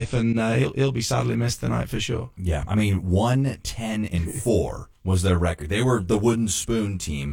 life, and he'll be sadly missed tonight for sure. Yeah, I mean, 1-10-4 was their record. They were the wooden spoon team,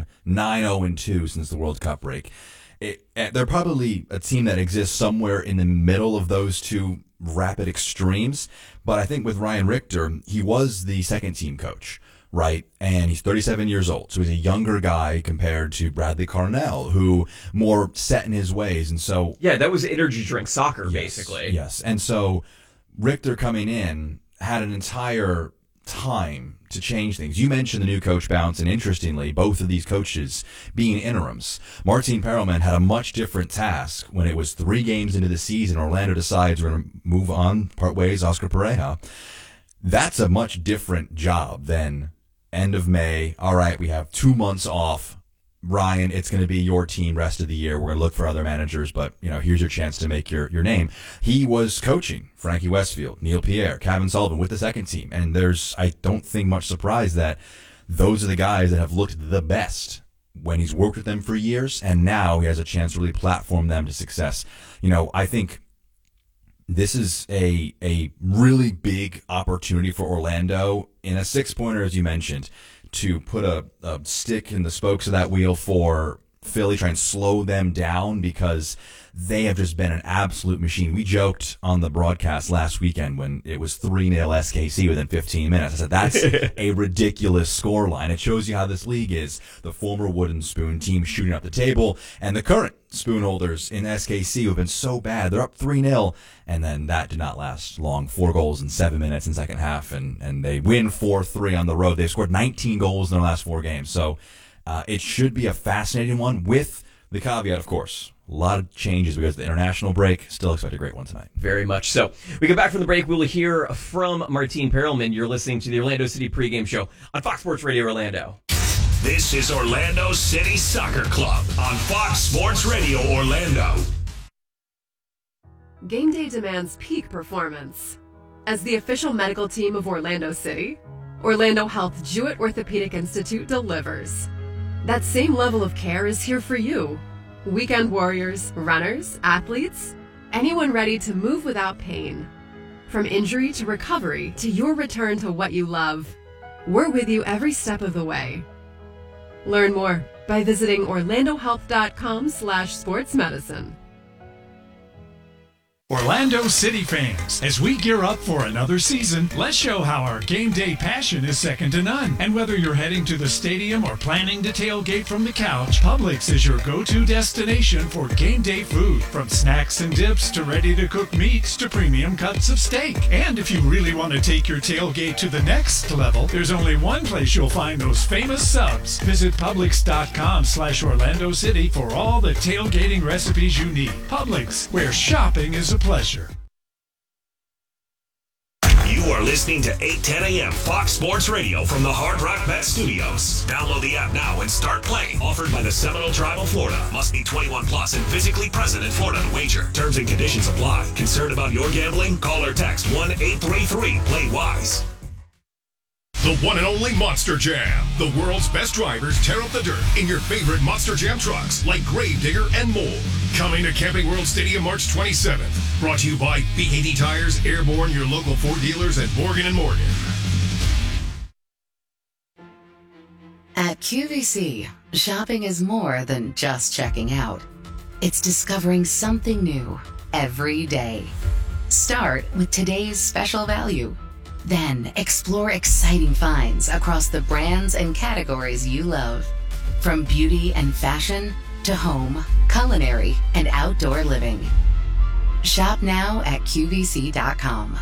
9-0-2 since the World Cup break. They're probably a team that exists somewhere in the middle of those two rapid extremes, but I think with Ryan Richter, he was the second team coach, right? And he's 37 years old, so he's a younger guy compared to Bradley Carnell, who more set in his ways. And so, yeah, that was energy drink soccer, basically. Yes, and so Richter coming in had an entire time to change things. You mentioned the new coach bounce, and interestingly, both of these coaches being interims. Martin Perelman had a much different task when it was 3 games into the season. Orlando decides we're going to move on, part ways, Oscar Pareja. That's a much different job than end of May. All right, we have 2 months off. Ryan, it's going to be your team rest of the year. We're going to look for other managers, but here's your chance to make your name. He was coaching Frankie Westfield, Neil Pierre, Kevin Sullivan with the second team, and there's, I don't think, much surprise that those are the guys that have looked the best when he's worked with them for years, and now he has a chance to really platform them to success. I think this is a really big opportunity for Orlando in a 6-pointer, as you mentioned, to put a stick in the spokes of that wheel for Philly, try and slow them down, because they have just been an absolute machine. We joked on the broadcast last weekend when it was 3-0 SKC within 15 minutes. I said, that's a ridiculous scoreline. It shows you how this league is. The former Wooden Spoon team shooting up the table, and the current spoon holders in SKC who have been so bad. They're up 3-0, and then that did not last long. 4 goals in 7 minutes in second half, and they win 4-3 on the road. They've scored 19 goals in their last 4 games. So it should be a fascinating one, with the caveat, of course, a lot of changes because of the international break. Still expect a great one tonight. Very much so. We get back from the break. We'll hear from Martin Perelman. You're listening to the Orlando City pregame show on Fox Sports Radio Orlando. This is Orlando City Soccer Club on Fox Sports Radio Orlando. Game day demands peak performance. As the official medical team of Orlando City, Orlando Health Jewett Orthopedic Institute delivers. That same level of care is here for you. Weekend warriors, runners, athletes, anyone ready to move without pain. From injury to recovery to your return to what you love, we're with you every step of the way. Learn more by visiting orlandohealth.com/sportsmedicine. Orlando City fans, as we gear up for another season, let's show how our game day passion is second to none. And whether you're heading to the stadium or planning to tailgate from the couch, Publix is your go-to destination for game day food. From snacks and dips to ready-to-cook meats to premium cuts of steak. And if you really want to take your tailgate to the next level, there's only one place you'll find those famous subs. Visit Publix.com/Orlando City for all the tailgating recipes you need. Publix, where shopping is a pleasure. You are listening to 8:10 a.m. Fox Sports Radio from the Hard Rock Bet Studios. Download the app now and start playing. Offered by the Seminole Tribe of Florida. Must be 21 plus and physically present in Florida to wager. Terms and conditions apply. Concerned about your gambling? Call or text 1-833-PLAY-WISE. The one and only Monster Jam. The world's best drivers tear up the dirt in your favorite Monster Jam trucks like Gravedigger and more. Coming to Camping World Stadium March 27th. Brought to you by BKD Tires, Airborne, your local Ford dealers, and Morgan & Morgan. At QVC, shopping is more than just checking out. It's discovering something new every day. Start with today's special value. Then explore exciting finds across the brands and categories you love. From beauty and fashion to home, culinary, and outdoor living. Shop now at QVC.com.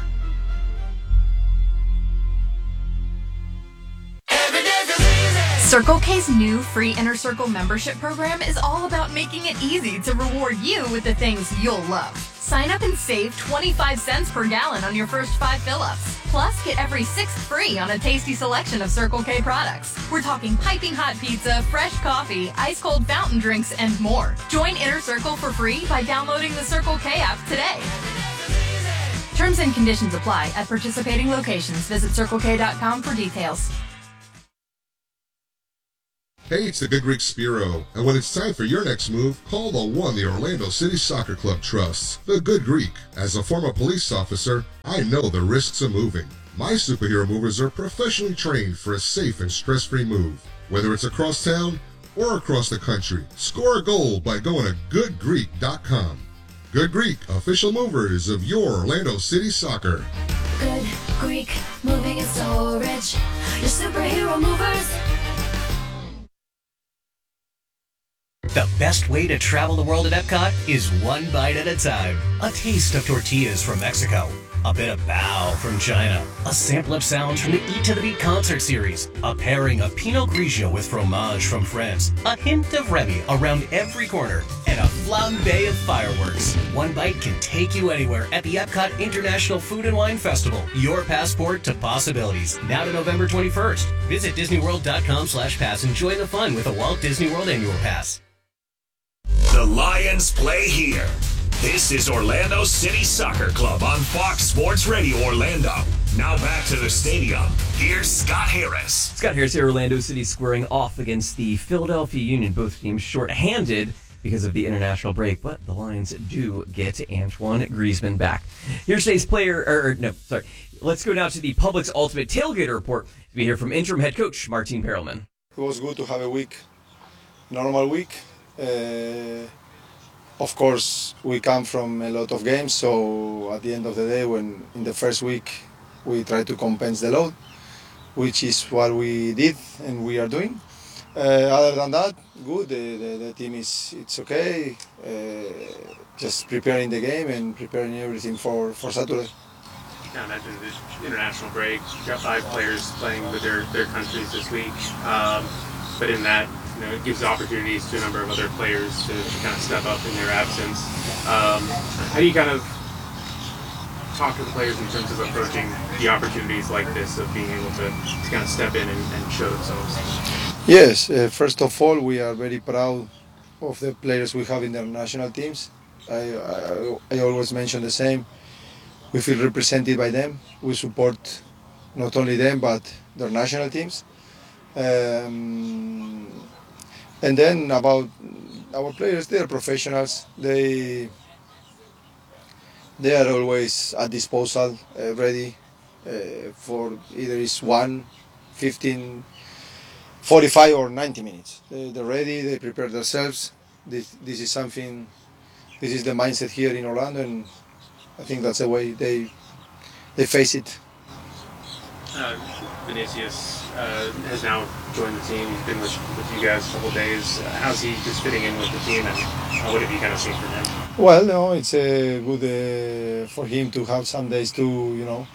Circle K's new free Inner Circle membership program is all about making it easy to reward you with the things you'll love. Sign up and save 25 cents per gallon on your first 5 fill-ups. Plus, get every 6th free on a tasty selection of Circle K products. We're talking piping hot pizza, fresh coffee, ice-cold fountain drinks, and more. Join Inner Circle for free by downloading the Circle K app today. Terms and conditions apply at participating locations. Visit CircleK.com for details. Hey, it's the Good Greek Spiro, and when it's time for your next move, call the one the Orlando City Soccer Club trusts, the Good Greek. As a former police officer, I know the risks of moving. My superhero movers are professionally trained for a safe and stress-free move. Whether it's across town or across the country, score a goal by going to goodgreek.com. Good Greek, official movers of your Orlando City Soccer. Good Greek, moving and storage, your superhero movers. The best way to travel the world at Epcot is one bite at a time. A taste of tortillas from Mexico. A bit of bao from China. A sample of sounds from the Eat to the Beat concert series. A pairing of Pinot Grigio with fromage from France. A hint of Remy around every corner. And a flambe of fireworks. One bite can take you anywhere at the Epcot International Food and Wine Festival. Your passport to possibilities. Now to November 21st. Visit DisneyWorld.com/pass and join the fun with a Walt Disney World Annual Pass. The Lions play here. This is Orlando City Soccer Club on Fox Sports Radio Orlando. Now back to the stadium. Here's Scott Harris. Scott Harris here, Orlando City squaring off against the Philadelphia Union. Both teams short-handed because of the international break, but the Lions do get Antoine Griezmann back. Here's today's Let's go now to the Publix Ultimate Tailgater Report to be here from interim head coach Martin Perelman. It was good to have a normal week. Of course, we come from a lot of games, so at the end of the day, when in the first week we try to compensate the load, which is what we did and we are doing. Other than that, good. The team it's okay. Just preparing the game and preparing everything for Saturday. You kind of mentioned the international break. You got 5 players playing with their countries this week, but in that, it gives opportunities to a number of other players to kind of step up in their absence. How do you kind of talk to the players in terms of approaching the opportunities like this, of being able to kind of step in and show themselves? Yes, first of all, we are very proud of the players we have in their national teams. I always mention the same. We feel represented by them. We support not only them, but their national teams. And then about our players, they are professionals. They are always at disposal, ready for either it's 1, 15, 45 or 90 minutes. They're ready, they prepare themselves. This is something, this is the mindset here in Orlando, and I think that's the way they face it. Vinicius has now joined the team. He's been with you guys a couple of days. How's he just fitting in with the team, and what have you kind of seen from him? Well, no, it's good for him to have some days to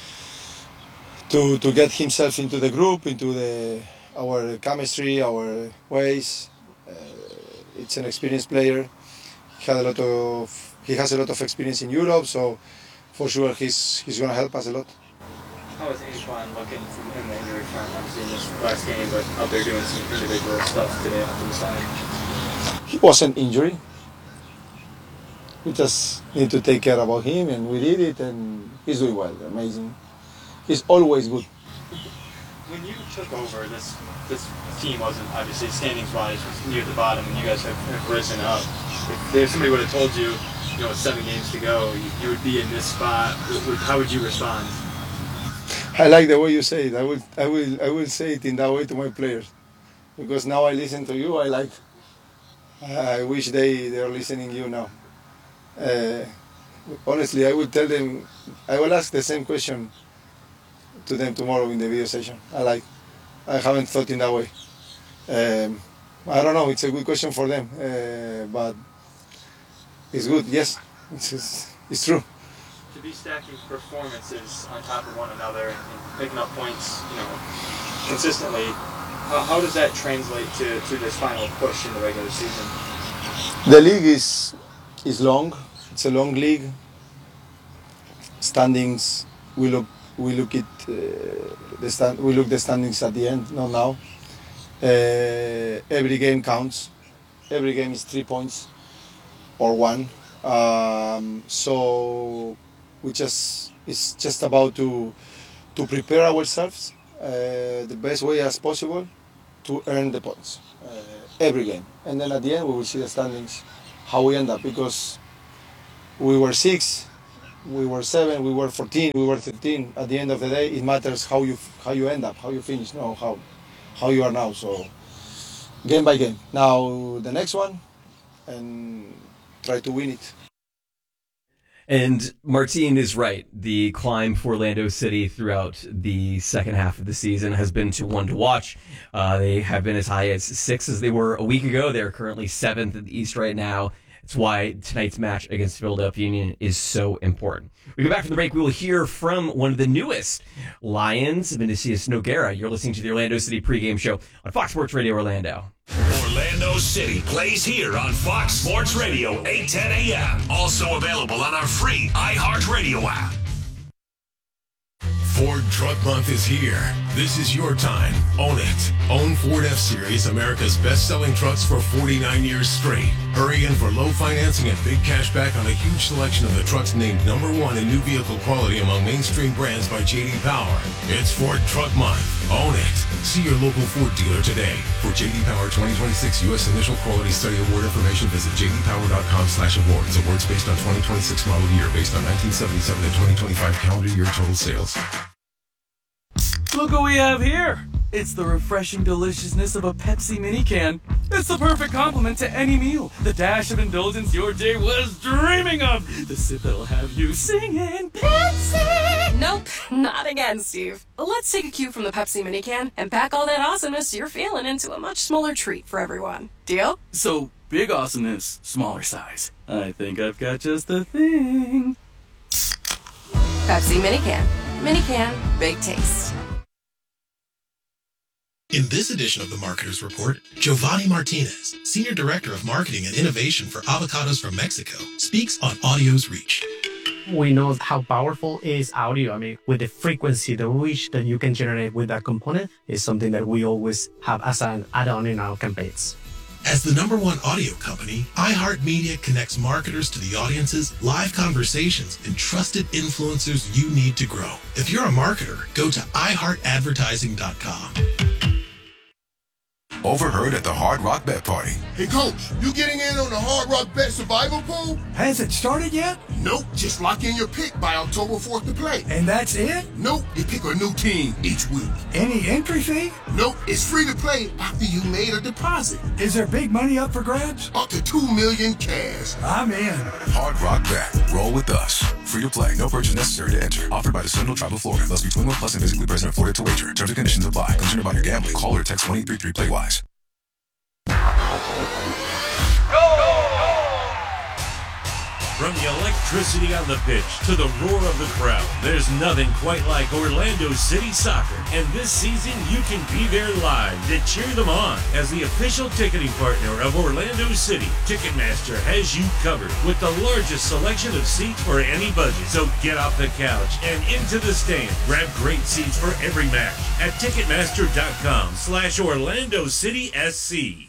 get himself into the group, into our chemistry, our ways. It's an experienced player. He has a lot of experience in Europe, so for sure he's going to help us a lot. How was Antoine looking in the injury front? Obviously in this last game, but out there doing some individual stuff today on the side. He wasn't injured. We just need to take care about him, and we did it, and he's doing well. Amazing. He's always good. When you took over, this team wasn't obviously standings-wise near the bottom, and you guys have risen up. If somebody would have told you, with 7 games to go, you would be in this spot, how would you respond? I like the way you say it. I will say it in that way to my players, because now I listen to you. I wish they are listening to you now. Honestly, I will tell them. I will ask the same question to them tomorrow in the video session. I haven't thought in that way. I don't know. It's a good question for them, but it's good. Yes, it's true. To be stacking performances on top of one another and picking up points, consistently, how does that translate to this final push in the regular season? The league is long. It's a long league. Standings. We look at the standings at the end, not now. Every game counts. Every game is 3 points or 1. So it's just about to prepare ourselves the best way as possible, to earn the points every game. And then at the end, we will see the standings, how we end up, because we were 6, we were 7, we were 14, we were 13. At the end of the day, it matters how you end up, how you finish, no, how you are now. So game by game. Now the next one, and try to win it. And Martin is right. The climb for Orlando City throughout the second half of the season has been one to watch. They have been as high as 6 as they were a week ago. They're currently 7th in the East right now. It's why tonight's match against Philadelphia Union is so important. We go back from the break. We will hear from one of the newest Lions, Vinicius Nogueira. You're listening to the Orlando City pregame show on Fox Sports Radio Orlando. Orlando City plays here on Fox Sports Radio, 8:10 a.m. Also available on our free iHeartRadio app. Ford Truck Month is here. This is your time. Own it. Own Ford F-Series, America's best-selling trucks for 49 years straight. Hurry in for low financing and big cash back on a huge selection of the trucks named #1 in new vehicle quality among mainstream brands by J.D. Power. It's Ford Truck Month. Own it. See your local Ford dealer today. For J.D. Power 2026 U.S. Initial Quality Study Award information, visit jdpower.com/awards. Awards based on 2026 model year, based on 1977 to 2025 calendar year total sales. Look what we have here. It's the refreshing deliciousness of a Pepsi mini can. It's the perfect complement to any meal. The dash of indulgence your day was dreaming of. The sip that'll have you singing Pepsi. Nope, not again, Steve. Let's take a cue from the Pepsi mini can and pack all that awesomeness you're feeling into a much smaller treat for everyone. Deal? So, big awesomeness, smaller size. I think I've got just the thing. Pepsi mini can. Mini can, big taste. In this edition of the Marketers Report, Giovanni Martinez, Senior Director of Marketing and Innovation for Avocados from Mexico, speaks on audio's reach. We know how powerful is audio. I mean, with the frequency, the reach that you can generate with that component is something that we always have as an add-on in our campaigns. As the #1 audio company, iHeartMedia connects marketers to the audiences, live conversations, and trusted influencers you need to grow. If you're a marketer, go to iHeartAdvertising.com. Overheard at the Hard Rock Bet Party. Hey, Coach, you getting in on the Hard Rock Bet Survival Pool? Has it started yet? Nope, just lock in your pick by October 4th to play. And that's it? Nope, you pick a new team each week. Any entry fee? Nope, it's free to play after you made a deposit. Is there big money up for grabs? Up to $2 million cash. I'm in. Hard Rock Bet. Roll with us. Free to play. No purchase necessary to enter. Offered by the Seminole Tribe of Florida. Must be 21 plus and physically present in Florida to wager. Terms and conditions apply. Concerned about your gambling? Call or text 1-833-PLAY-WISE. From the electricity on the pitch to the roar of the crowd, there's nothing quite like Orlando City Soccer. And this season, you can be there live to cheer them on. As the official ticketing partner of Orlando City, Ticketmaster has you covered with the largest selection of seats for any budget. So get off the couch and into the stand. Grab great seats for every match at Ticketmaster.com/Orlando City SC.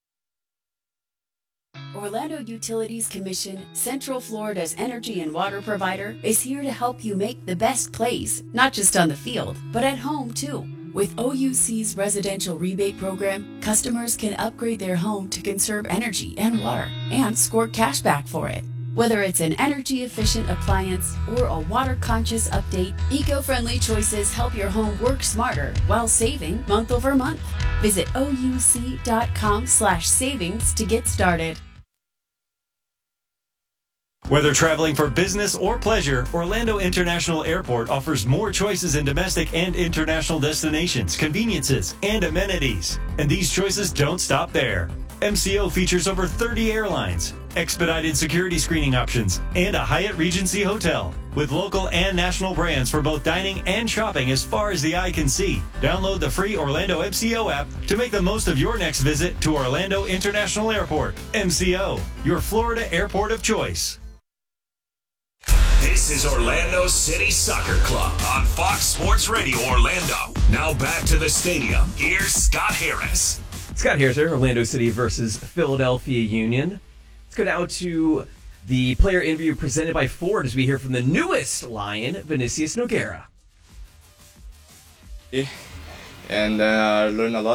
Orlando Utilities Commission, Central Florida's energy and water provider, is here to help you make the best plays, not just on the field, but at home too. With OUC's residential rebate program, customers can upgrade their home to conserve energy and water and score cash back for it. Whether it's an energy-efficient appliance or a water-conscious update, eco-friendly choices help your home work smarter while saving month over month. Visit ouc.com/savings to get started. Whether traveling for business or pleasure, Orlando International Airport offers more choices in domestic and international destinations, conveniences, and amenities. And these choices don't stop there. MCO features over 30 airlines, expedited security screening options, and a Hyatt Regency hotel. With local and national brands for both dining and shopping as far as the eye can see. Download the free Orlando MCO app to make the most of your next visit to Orlando International Airport. MCO, your Florida airport of choice. This is Orlando City Soccer Club on Fox Sports Radio Orlando. Now back to the stadium. Here's Scott Harris. Scott Harris here, Orlando City versus Philadelphia Union. Let's go now to the player interview presented by Ford as we hear from the newest Lion, Vinicius Nogueira. And I learned a lot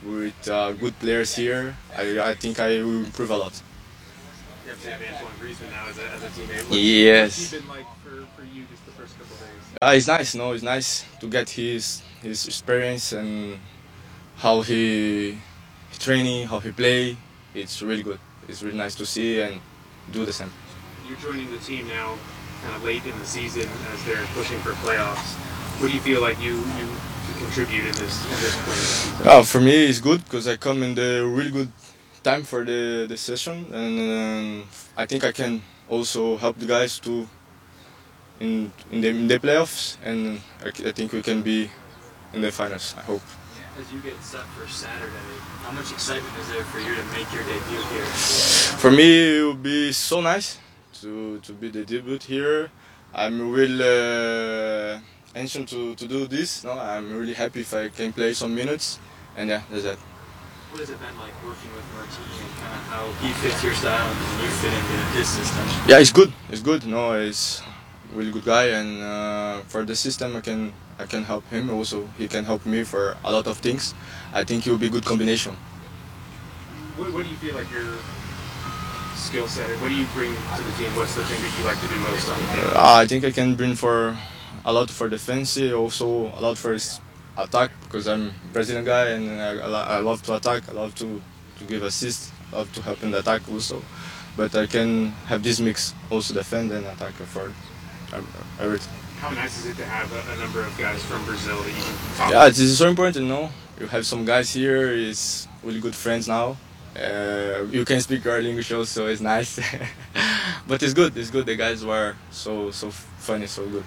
with good players here, I think I will improve a lot. You have to have Antoine Griezmann now as a teammate. Yes. What's he been like for you just the first couple of days? It's nice. No, it's nice to get his experience and how he training, how he play. It's really good. It's really nice to see and do the same. You're joining the team now, kind of late in the season as they're pushing for playoffs. What do you feel like you contribute in this point? For me, it's good because I come in the really good time for the session, and I think I can also help the guys to in the playoffs, and I think we can be in the finals. I hope. As you get set for Saturday, how much excitement is there for you to make your debut here? For me, it would be so nice to be the debut here. I'm really anxious to do this. No, I'm really happy if I can play some minutes, and yeah, that's it. What has it been like working with Martini and kind of how he fits your style and you fit into his system? Yeah, it's good. It's good. No, he's a really good guy, and for the system, I can help him. Also, he can help me for a lot of things. I think it will be a good combination. What do you feel like your skill set is? What do you bring to the team? What's the thing that you like to do most on the field? I think I can bring for a lot for defense, also a lot for attack, because I'm a Brazilian guy and I love to attack. I love to give assists. I love to help in the attack also. But I can have this mix, also defend and attack for everything. How nice is it to have a number of guys from Brazil that you can talk Yeah, it is so important, You have some guys here, is really good friends now. You can speak our English also, it's nice. But it's good, the guys were so funny, so good.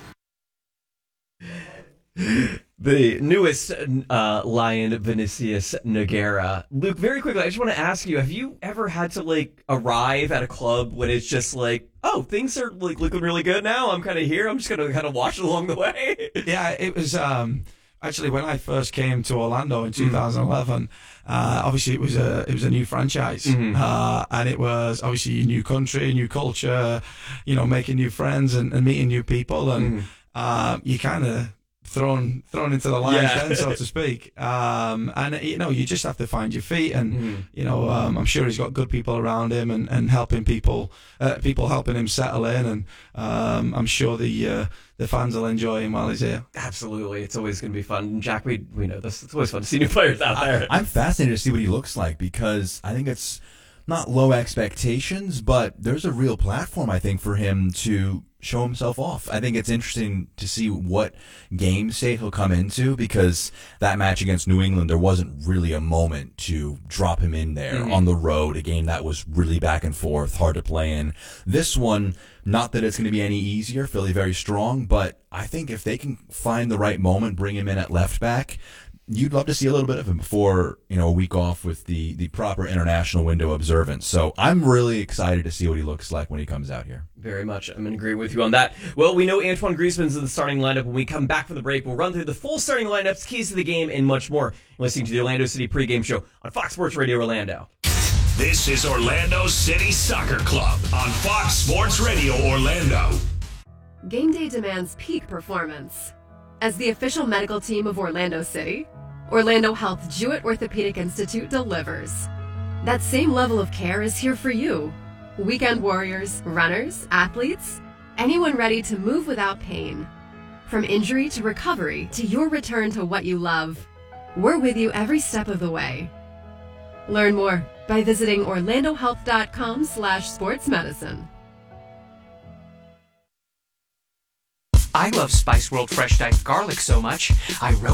The newest Lion, Vinicius Nogueira. Luke, very quickly, I just want to ask you, have you ever had to arrive at a club when it's just oh, things are looking really good now, I'm kind of here, I'm just going to kind of watch along the way? Yeah, it was actually when I first came to Orlando in 2011. Obviously, it was a new franchise, and it was obviously a new country, a new culture, making new friends and meeting new people, and you kind of thrown into the lion's den, so to speak. And you just have to find your feet, and I'm sure he's got good people around him and helping people helping him settle in, and I'm sure the fans will enjoy him while he's here. Absolutely, it's always going to be fun. Jack, we know this. It's always fun to see new players out there. I'm fascinated to see what he looks like, because I think it's not low expectations, but there's a real platform, I think, for him to show himself off. I think it's interesting to see what game state he'll come into, because that match against New England, there wasn't really a moment to drop him in there on the road, a game that was really back and forth, hard to play in. This one, not that it's going to be any easier, Philly very strong, but I think if they can find the right moment, bring him in at left back, you'd love to see a little bit of him before, a week off with the proper international window observance. So I'm really excited to see what he looks like when he comes out here. Very much. I'm in agreement with you on that. Well, we know Antoine Griezmann's in the starting lineup. When we come back from the break, we'll run through the full starting lineups, keys to the game, and much more. You're listening to the Orlando City pregame show on Fox Sports Radio Orlando. This is Orlando City Soccer Club on Fox Sports Radio Orlando. Game day demands peak performance. As the official medical team of Orlando City, Orlando Health Jewett Orthopedic Institute delivers. That same level of care is here for you. Weekend warriors, runners, athletes, anyone ready to move without pain. From injury to recovery to your return to what you love, we're with you every step of the way. Learn more by visiting orlandohealth.com/sportsmedicine. I love Spice World Fresh Diced Garlic so much, I wrote